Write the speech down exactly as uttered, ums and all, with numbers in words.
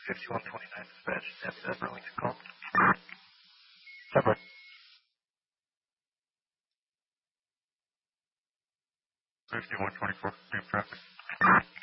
fifty-one twenty-nine dispatch, Deputy at Burlington call. Subway. fifty-one twenty-four, traffic.